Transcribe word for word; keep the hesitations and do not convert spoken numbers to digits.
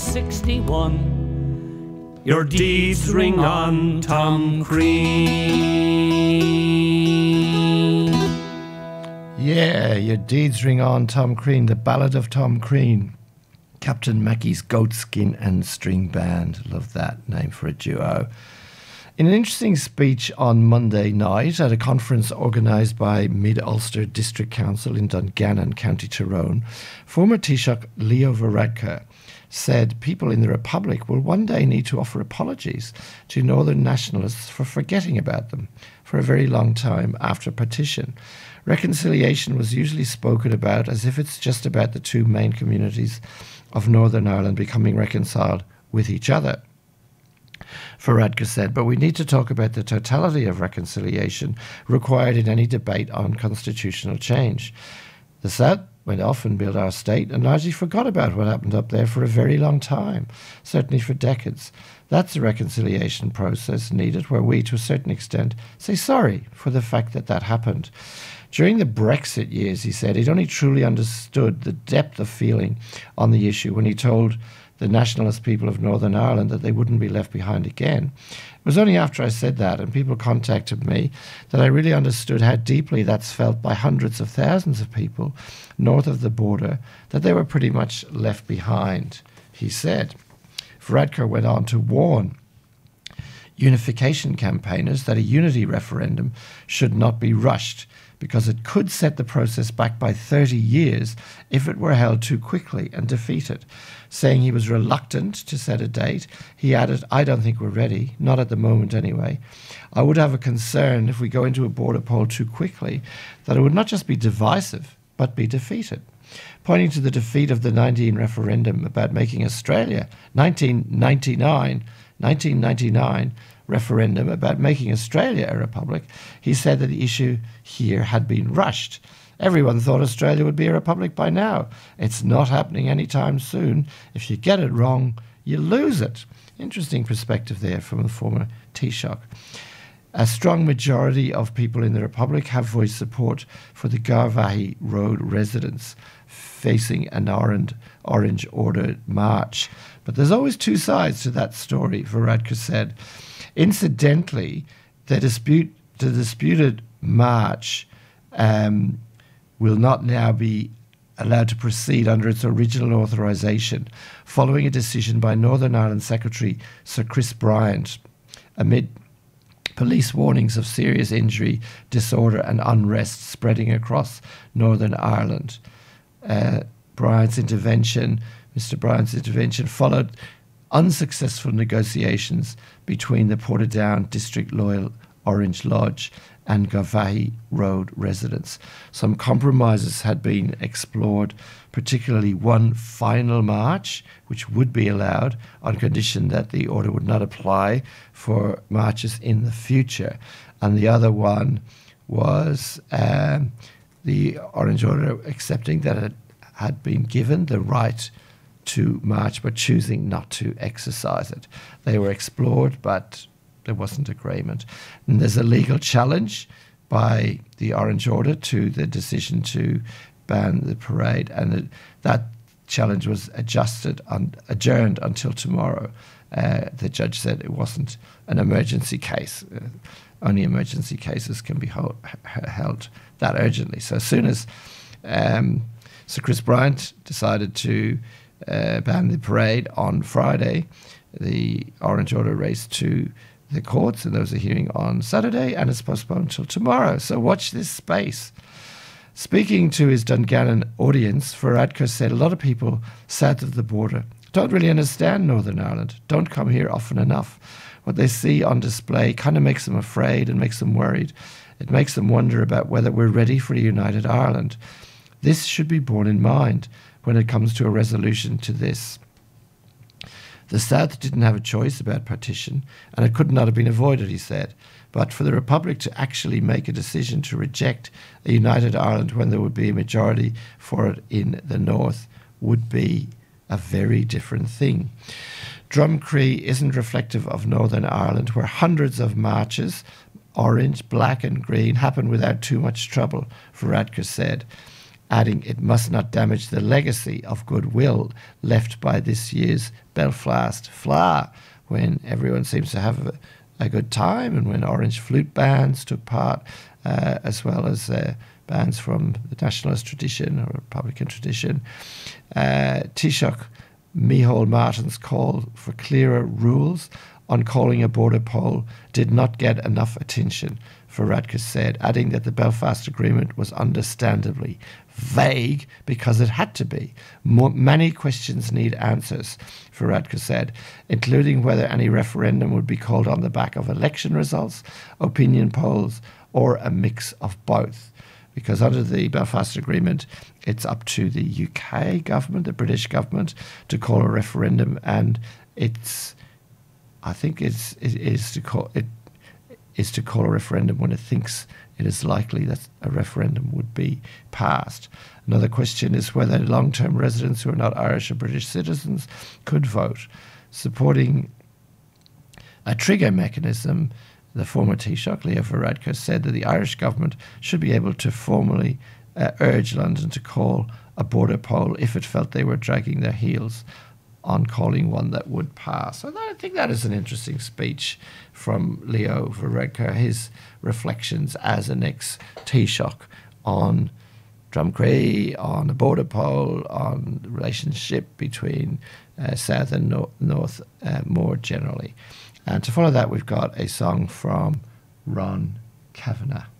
sixty-one. Your deeds ring on, Tom Crean. Yeah, your deeds ring on, Tom Crean. The Ballad of Tom Crean. Captain Mackey's Goatskin and String Band. Love that name for a duo. In an interesting speech on Monday night at a conference organised by Mid-Ulster District Council in Dungannon, County Tyrone, former Taoiseach Leo Varadkar said people in the Republic will one day need to offer apologies to Northern nationalists for forgetting about them for a very long time after partition. Reconciliation was usually spoken about as if it's just about the two main communities of Northern Ireland becoming reconciled with each other. Varadkar said, but we need to talk about the totality of reconciliation required in any debate on constitutional change. The South went off and built our state and largely forgot about what happened up there for a very long time, certainly for decades. That's the reconciliation process needed where we, to a certain extent, say sorry for the fact that that happened. During the Brexit years, he said, he'd only truly understood the depth of feeling on the issue when he told the nationalist people of Northern Ireland that they wouldn't be left behind again. It was only after I said that and people contacted me that I really understood how deeply that's felt by hundreds of thousands of people north of the border, that they were pretty much left behind, he said. Varadkar went on to warn unification campaigners that a unity referendum should not be rushed because it could set the process back by thirty years if it were held too quickly and defeated. Saying he was reluctant to set a date, he added, I don't think we're ready, not at the moment anyway. I would have a concern if we go into a border poll too quickly that it would not just be divisive, but be defeated. Pointing to the defeat of the nineteen referendum about making Australia, nineteen ninety-nine, nineteen ninety-nine referendum about making Australia a republic, he said that the issue here had been rushed. Everyone thought Australia would be a republic by now. It's not happening anytime soon. If you get it wrong, you lose it. Interesting perspective there from the former Taoiseach. A strong majority of people in the Republic have voiced support for the Garvaghey Road residents facing an orange, orange order march. But there's always two sides to that story, Varadkar said. Incidentally, the dispute, the disputed march um, will not now be allowed to proceed under its original authorisation, following a decision by Northern Ireland Secretary Sir Chris Bryant, amid police warnings of serious injury, disorder and unrest spreading across Northern Ireland. Uh, Bryant's intervention, Mister Bryant's intervention followed unsuccessful negotiations between the Portadown District Loyal Orange Lodge and Garvaghey Road residents. Some compromises had been explored, particularly one final march, which would be allowed on condition that the order would not apply for marches in the future. And the other one was um, the Orange Order accepting that it had been given the right to march but choosing not to exercise it. They were explored, but there wasn't agreement. And there's a legal challenge by the Orange Order to the decision to ban the parade, and it, that challenge was adjusted and adjourned until tomorrow. Uh, the judge said it wasn't an emergency case. Uh, only emergency cases can be hold, held that urgently. So as soon as um, Sir Chris Bryant decided to uh, ban the parade on Friday, the Orange Order raced to the courts, and there was a hearing on Saturday, and it's postponed until tomorrow. So watch this space. Speaking to his Dungannon audience, Varadkar said a lot of people south of the border don't really understand Northern Ireland, don't come here often enough. What they see on display kind of makes them afraid and makes them worried. It makes them wonder about whether we're ready for a united Ireland. This should be borne in mind when it comes to a resolution to this. The South didn't have a choice about partition, and it could not have been avoided, he said. But for the Republic to actually make a decision to reject a united Ireland when there would be a majority for it in the North would be a very different thing. Drumcree isn't reflective of Northern Ireland, where hundreds of marches, orange, black and green, happen without too much trouble, Varadkar said. adding it must not damage the legacy of goodwill left by this year's Belfast Fleadh, when everyone seems to have a, a good time and when Orange flute bands took part, uh, as well as uh, bands from the nationalist tradition or Republican tradition. Uh, Taoiseach Micheál Martin's call for clearer rules on calling a border poll did not get enough attention, Varadkar said, adding that the Belfast Agreement was understandably vague because it had to be. More, many questions need answers, Varadkar said, including whether any referendum would be called on the back of election results, opinion polls, or a mix of both. Because under the Belfast Agreement, it's up to the U K government, the British government, to call a referendum, and it's, I think it's it is to call it is to call a referendum when it thinks it is likely that a referendum would be passed. Another question is whether long-term residents who are not Irish or British citizens could vote. Supporting a trigger mechanism, the former Taoiseach, Leo Varadkar, said that the Irish government should be able to formally uh, urge London to call a border poll if it felt they were dragging their heels on calling one that would pass. So I think that is an interesting speech from Leo Varadkar, his reflections as an ex-Taoiseach on Drumcree, on the border poll, on the relationship between uh, South and no- North uh, more generally. And to follow that, we've got a song from Ron Kavanagh.